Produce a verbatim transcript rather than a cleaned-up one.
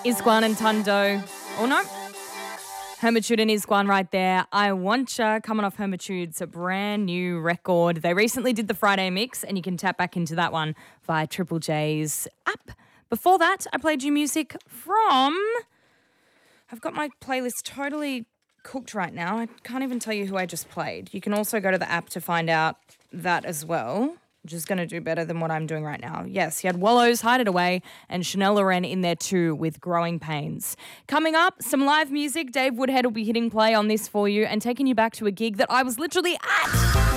Isguan and Tundo. Oh, no. Hermitude and Isguan right there. I Wantcha, coming off Hermitude's brand new record. They recently did the Friday mix, and you can tap back into that one via Triple J's app. Before that, I played you music from... I've got my playlist totally cooked right now. I can't even tell you who I just played. You can also go to the app to find out that as well, which is going to do better than what I'm doing right now. Yes, you had Wallows, Hide It Away, and Chanel Loren in there too with Growing Pains. Coming up, some live music. Dave Woodhead will be hitting play on this for you and taking you back to a gig that I was literally at.